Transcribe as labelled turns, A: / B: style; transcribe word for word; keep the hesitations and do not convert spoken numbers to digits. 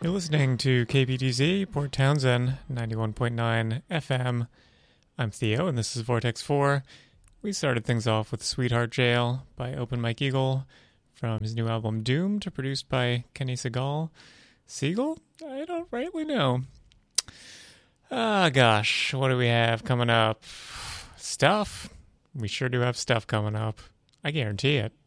A: You're listening to K P T Z, Port Townsend, ninety-one point nine F M. I'm Theo, and this is Vortex four. We started things off with Sweetheart Jail by Open Mike Eagle from his new album Doomed, produced by Kenny Segal. Siegel? I don't rightly know. Ah, gosh, what do we have coming up? Stuff? We sure do have stuff coming up. I guarantee it.